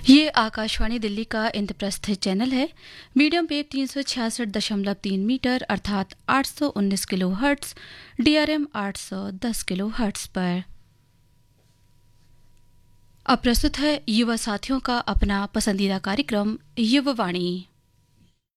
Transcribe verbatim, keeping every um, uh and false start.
ये आकाशवाणी दिल्ली का इंद्रप्रस्थ चैनल है। मीडियम वेव तीन सौ छियासठ दशमलव तीन मीटर अर्थात आठ सौ उन्नीस किलो हर्ट्स, डीआरएम आठ सौ दस किलो हर्ट्स पर। अब प्रस्तुत है युवा साथियों का अपना पसंदीदा कार्यक्रम युववाणी।